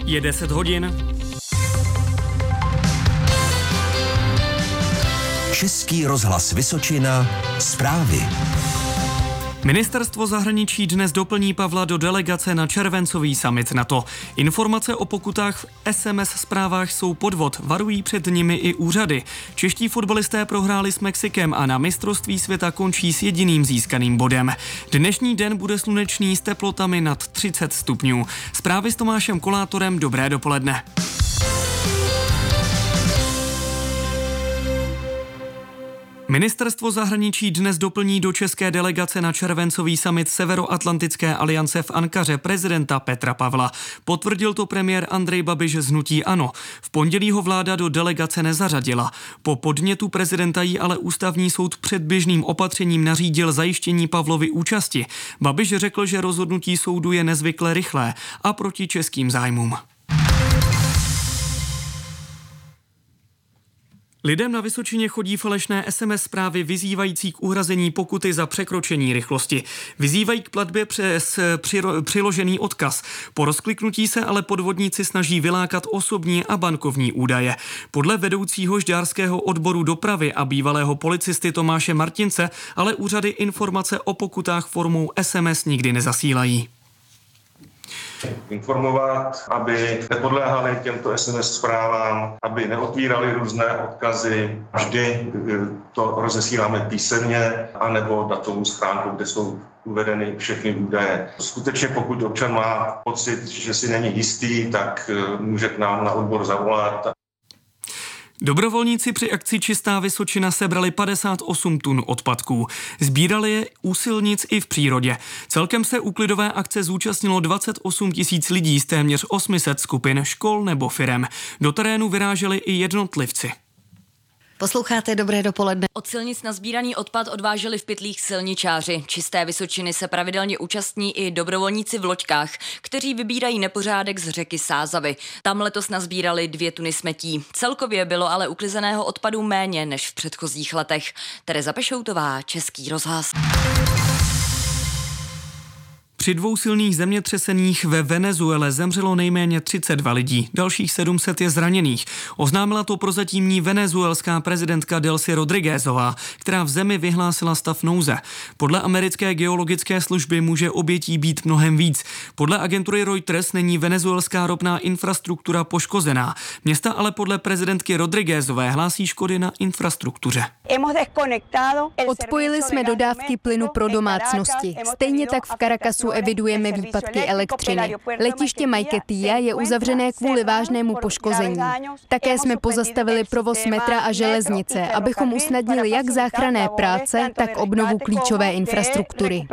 Je 10 hodin. Český rozhlas Vysočina, zprávy. Ministerstvo zahraničí dnes doplní Pavla do delegace na červencový summit NATO. Informace o pokutách v SMS zprávách jsou podvod, varují před nimi i úřady. Čeští fotbalisté prohráli s Mexikem a na mistrovství světa končí s jediným získaným bodem. Dnešní den bude slunečný s teplotami nad 30 stupňů. Zprávy s Tomášem Kolátorem, dobré dopoledne. Ministerstvo zahraničí dnes doplní do české delegace na červencový summit Severoatlantické aliance v Ankaře prezidenta Petra Pavla. Potvrdil to premiér Andrej Babiš z hnutí ANO. V pondělí ho vláda do delegace nezařadila. Po podnětu prezidenta jí ale ústavní soud předběžným opatřením nařídil zajištění Pavlovy účasti. Babiš řekl, že rozhodnutí soudu je nezvykle rychlé a proti českým zájmům. Lidem na Vysočině chodí falešné SMS zprávy vyzývající k uhrazení pokuty za překročení rychlosti. Vyzývají k platbě přes přiložený odkaz. Po rozkliknutí se ale podvodníci snaží vylákat osobní a bankovní údaje. Podle vedoucího žďárského odboru dopravy a bývalého policisty Tomáše Martince ale úřady informace o pokutách formou SMS nikdy nezasílají. Informovat, aby nepodléhali těmto SMS zprávám, aby neotvírali různé odkazy. Vždy to rozesíláme písemně anebo datovou schránku, kde jsou uvedeny všechny údaje. Skutečně pokud občan má pocit, že si není jistý, tak může k nám na odbor zavolat. Dobrovolníci při akci Čistá Vysočina sebrali 58 tun odpadků. Sbírali je u silnic i v přírodě. Celkem se úklidové akce zúčastnilo 28 000 lidí z téměř 800 skupin škol nebo firem. Do terénu vyráželi i jednotlivci. Posloucháte Dobré dopoledne. Od silnic na sbíraný odpad odváželi v pytlích silničáři. Čisté Vysočiny se pravidelně účastní i dobrovolníci v loďkách, kteří vybírají nepořádek z řeky Sázavy. Tam letos nazbírali 2 tuny smetí. Celkově bylo ale uklizeného odpadu méně než v předchozích letech. Tereza Pešoutová, Český rozhlas. Při 2 silných zemětřeseních ve Venezuele zemřelo nejméně 32 lidí, dalších 700 je zraněných. Oznámila to prozatímní venezuelská prezidentka Delcy Rodriguezová, která v zemi vyhlásila stav nouze. Podle americké geologické služby může obětí být mnohem víc. Podle agentury Reuters není venezuelská ropná infrastruktura poškozená. Města ale podle prezidentky Rodriguezové hlásí škody na infrastruktuře. Odpojili jsme dodávky plynu pro domácnosti. Stejně tak v Caracasu evidujeme výpadky elektřiny. Letiště Maiquetía je uzavřené kvůli vážnému poškození. Také jsme pozastavili provoz metra a železnice, abychom usnadnili jak záchranné práce, tak obnovu klíčové infrastruktury.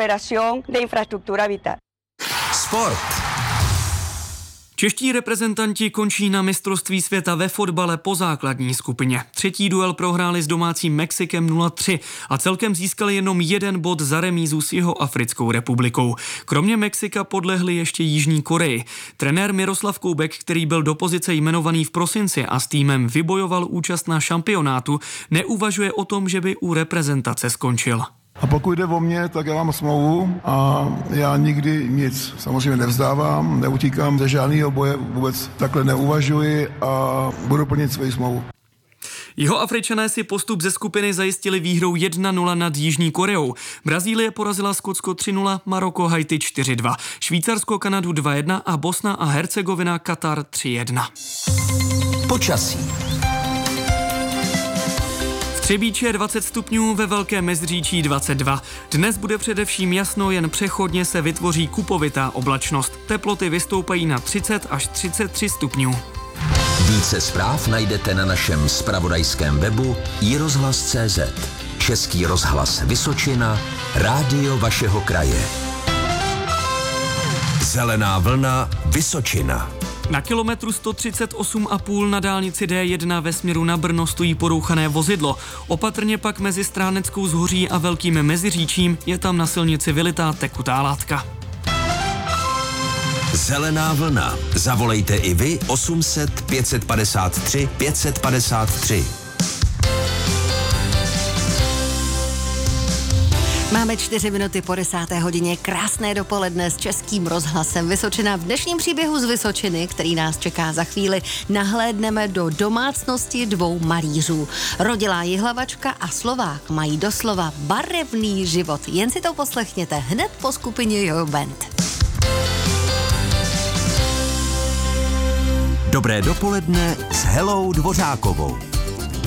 Sport. Čeští reprezentanti končí na mistrovství světa ve fotbale po základní skupině. 3. duel prohráli s domácím Mexikem 0-3 a celkem získali jenom 1 bod za remízu s Jihoafrickou republikou. Kromě Mexika podlehli ještě Jižní Koreji. Trenér Miroslav Koubek, který byl do pozice jmenovaný v prosinci a s týmem vybojoval účast na šampionátu, neuvažuje o tom, že by u reprezentace skončil. A pokud jde o mě, tak já mám smlouvu a já nikdy nic samozřejmě nevzdávám, neutíkám ze žádného boje, vůbec takhle neuvažuji a budu plnit svoji smlouvu. Jihoafričané si postup ze skupiny zajistili výhrou 1-0 nad Jižní Koreou. Brazílie porazila Skotsko 3-0, Maroko Haiti 4-2, Švýcarsko Kanadu 2-1 a Bosna a Hercegovina Katar 3-1. Počasí. Třebíči je 20 stupňů, ve Velkém Meziříčí 22. Dnes bude především jasno, jen přechodně se vytvoří kupovitá oblačnost. Teploty vystoupají na 30 až 33 stupňů. Více zpráv najdete na našem zpravodajském webu iRozhlas.cz. Český rozhlas Vysočina, rádio vašeho kraje. Zelená vlna Vysočina. Na kilometru 138,5 na dálnici D1 ve směru na Brno stojí porouchané vozidlo. Opatrně pak mezi Stráneckou Zhoří a Velkým Meziříčím je tam na silnici vylitá tekutá látka. Zelená vlna. Zavolejte i vy 800 553 553. Máme 4 minuty po 10. hodině. Krásné dopoledne s Českým rozhlasem Vysočina. V dnešním příběhu z Vysočiny, který nás čeká za chvíli, nahlédneme do domácnosti 2 malířů. Rodilá Jihlavačka a Slovák mají doslova barevný život. Jen si to poslechněte hned po skupině Jojo Band. Dobré dopoledne s Helou Dvořákovou.